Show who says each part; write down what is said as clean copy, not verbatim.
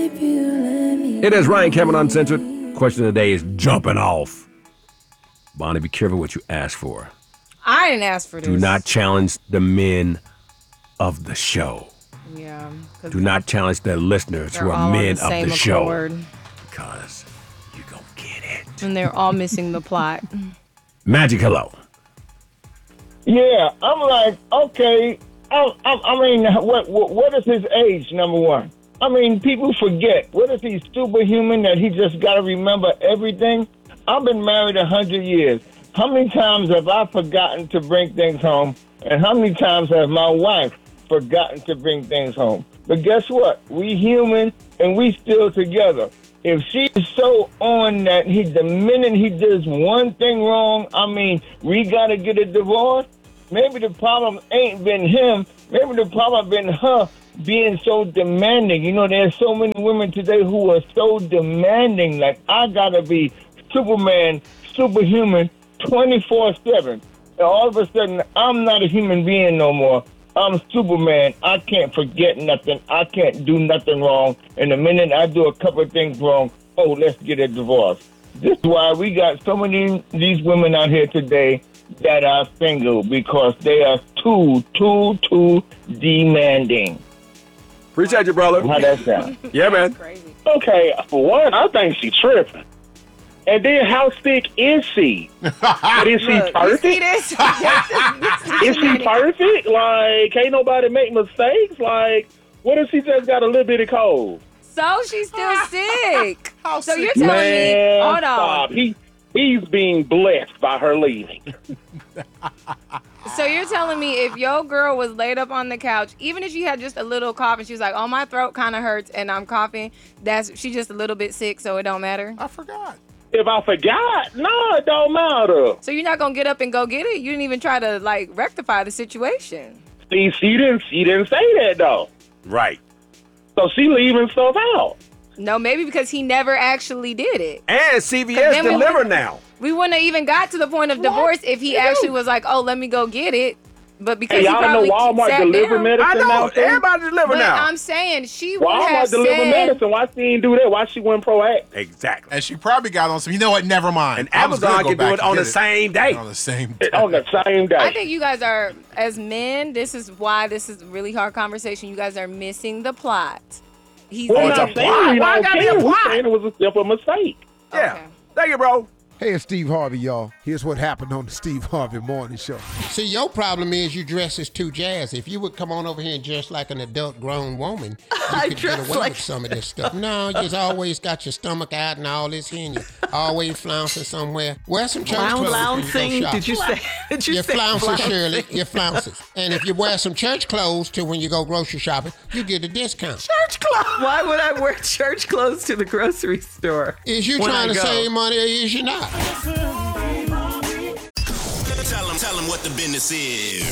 Speaker 1: It is Ryan Cameron Uncensored. Question of the day is jumping off. Bonnie, be careful what you ask for.
Speaker 2: I didn't ask for this.
Speaker 1: Do not challenge the men of the show.
Speaker 2: Yeah.
Speaker 1: Do not challenge the listeners who are men of the show.
Speaker 2: Accord.
Speaker 1: Because you gonna get it.
Speaker 2: And they're all missing the plot.
Speaker 1: Magic, hello.
Speaker 3: Yeah, I'm like, okay. I mean, what is his age, number one? I mean, people forget. What is he, superhuman that he just got to remember everything? I've been married 100 years. How many times have I forgotten to bring things home? And how many times has my wife forgotten to bring things home? But guess what? We human, and we still together. If she's so on that the minute he does one thing wrong, I mean, we got to get a divorce. Maybe the problem ain't been him. Maybe the problem been her being so demanding. You know, there's so many women today who are so demanding. Like, I got to be Superman, superhuman, 24/7. And all of a sudden, I'm not a human being no more. I'm Superman. I can't forget nothing. I can't do nothing wrong. And the minute I do a couple of things wrong, oh, let's get a divorce. This is why we got so many these women out here today that are single, because they are too demanding.
Speaker 1: Appreciate you, brother.
Speaker 3: How that sound?
Speaker 1: Yeah, man.
Speaker 2: Crazy.
Speaker 4: Okay, for one, I think she tripping. And then how sick is she? But is she
Speaker 2: Look,
Speaker 4: perfect?
Speaker 2: you see this?
Speaker 4: Is she perfect? Like, can't nobody make mistakes? Like, what if she just got a little bit of cold?
Speaker 2: So she's still sick.
Speaker 5: How
Speaker 2: So
Speaker 5: sick
Speaker 2: you're
Speaker 5: is
Speaker 2: telling
Speaker 4: Man,
Speaker 2: me, hold on.
Speaker 4: stop. He's being blessed by her leaving.
Speaker 2: So you're telling me if your girl was laid up on the couch, even if she had just a little cough and she was like, oh, my throat kind of hurts and I'm coughing, she's just a little bit sick, so it don't matter?
Speaker 5: I forgot.
Speaker 4: If I forgot, no, it don't matter.
Speaker 2: So you're not going to get up and go get it? You didn't even try to, like, rectify the situation.
Speaker 4: See, she didn't say that, though.
Speaker 1: Right.
Speaker 4: So she leaving stuff out.
Speaker 2: No, maybe because he never actually did it.
Speaker 1: And CVS deliver now.
Speaker 2: We wouldn't have even got to the point of divorce if he actually was like, oh, let me go get it. But because
Speaker 4: Hey,
Speaker 2: he
Speaker 4: y'all know
Speaker 2: probably
Speaker 4: Walmart
Speaker 2: sat
Speaker 4: deliver
Speaker 2: down.
Speaker 4: medicine
Speaker 1: I know.
Speaker 4: now, too?
Speaker 1: Everybody deliver
Speaker 2: But
Speaker 1: now.
Speaker 2: I'm saying she would
Speaker 4: Walmart
Speaker 2: have
Speaker 4: deliver
Speaker 2: said,
Speaker 4: medicine. Why she didn't do that? Why she went proactive?
Speaker 1: Exactly.
Speaker 5: And she probably got on some, you know what, never mind.
Speaker 1: And
Speaker 5: I was gonna
Speaker 1: Amazon
Speaker 5: go
Speaker 1: can do
Speaker 5: back
Speaker 1: it
Speaker 5: and
Speaker 1: on
Speaker 5: get
Speaker 1: the same day.
Speaker 5: On the same day.
Speaker 4: On the same day.
Speaker 2: I think you guys are, as men, this is why this is a really hard conversation. You guys are missing the plot. He's
Speaker 4: We're
Speaker 1: Oh, it's
Speaker 4: not
Speaker 1: a
Speaker 4: saying
Speaker 1: plot.
Speaker 4: we
Speaker 1: Why
Speaker 4: don't
Speaker 1: gotta be a
Speaker 4: care. We're
Speaker 1: plot?
Speaker 4: saying it was a simple mistake.
Speaker 1: Yeah.
Speaker 2: Okay.
Speaker 1: Thank you, bro.
Speaker 6: Hey, it's Steve Harvey, y'all. Here's what happened on the Steve Harvey Morning Show.
Speaker 7: See, your problem is you dress as too jazzy. If you would come on over here and dress like an adult grown woman, you could get away with some of this stuff. No, you just always got your stomach out and all this here, and you always flouncing somewhere. Wear some church clothes when you go shopping.
Speaker 8: Did you
Speaker 7: You're
Speaker 8: say
Speaker 7: flouncing, Shirley. You're flouncing. And if you wear some church clothes to when you go grocery shopping, you get a discount.
Speaker 8: church clothes? Why would I wear church clothes to the grocery store?
Speaker 7: Is you
Speaker 8: when
Speaker 7: trying
Speaker 8: I
Speaker 7: to
Speaker 8: go?
Speaker 7: save money or is you not?
Speaker 9: Tell them what the business is.